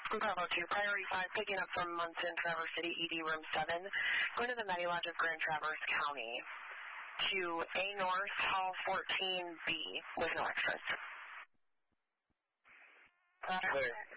Bravo 2, Priority 5, picking up from Munson, Traverse City, ED Room 7, going to the Medilodge Lodge of Grand Traverse County to A North, Hall 14B with no extras. Clear.